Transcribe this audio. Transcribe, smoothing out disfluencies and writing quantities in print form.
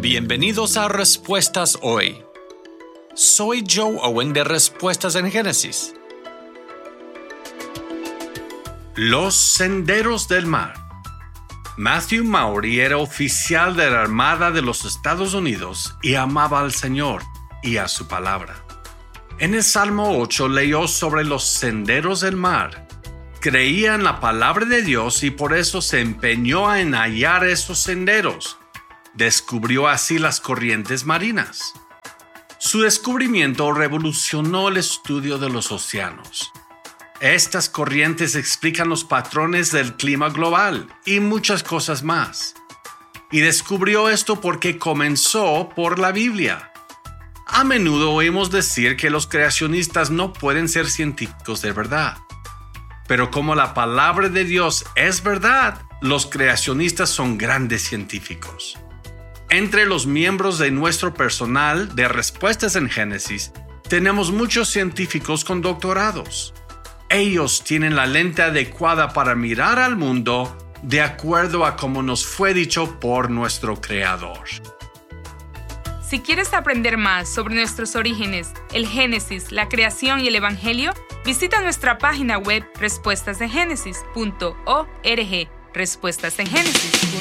Bienvenidos a Respuestas Hoy. Soy Joe Owen de Respuestas en Génesis. Los senderos del mar. Matthew Maury era oficial de la Armada de los Estados Unidos y amaba al Señor y a su palabra. En el Salmo 8 leyó sobre los senderos del mar. Creía en la palabra de Dios y por eso se empeñó en hallar esos senderos. Descubrió así las corrientes marinas. Su descubrimiento revolucionó el estudio de los océanos. Estas corrientes explican los patrones del clima global y muchas cosas más. Y descubrió esto porque comenzó por la Biblia. A menudo oímos decir que los creacionistas no pueden ser científicos de verdad. Pero como la palabra de Dios es verdad, los creacionistas son grandes científicos. Entre los miembros de nuestro personal de Respuestas en Génesis, tenemos muchos científicos con doctorados. Ellos tienen la lente adecuada para mirar al mundo de acuerdo a como nos fue dicho por nuestro Creador. Si quieres aprender más sobre nuestros orígenes, el Génesis, la creación y el Evangelio, visita nuestra página web respuestasengenesis.org. Respuestasengenesis.org